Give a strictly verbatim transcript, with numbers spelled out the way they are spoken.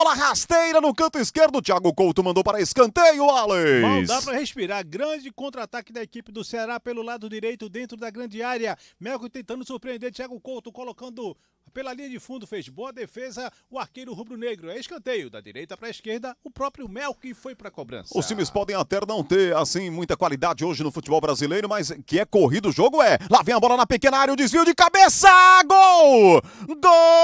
Bola rasteira no canto esquerdo, Thiago Couto mandou para escanteio, Alex. Não dá para respirar. Grande contra-ataque da equipe do Ceará pelo lado direito dentro da grande área. Melco tentando surpreender Thiago Couto, colocando pela linha de fundo, fez boa defesa o arqueiro rubro-negro. É escanteio da direita para a esquerda, o próprio Melco que foi para a cobrança. Os times podem até não ter, assim, muita qualidade hoje no futebol brasileiro, mas que é corrido o jogo é. Lá vem a bola na pequena área, o desvio de cabeça, gol! Gol!